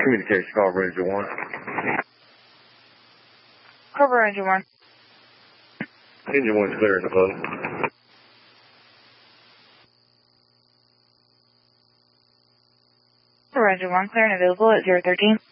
Communication call, Ranger 1. Cobra Ranger 1. Engine 1's clear and above. Ranger 1, clear and available at 013.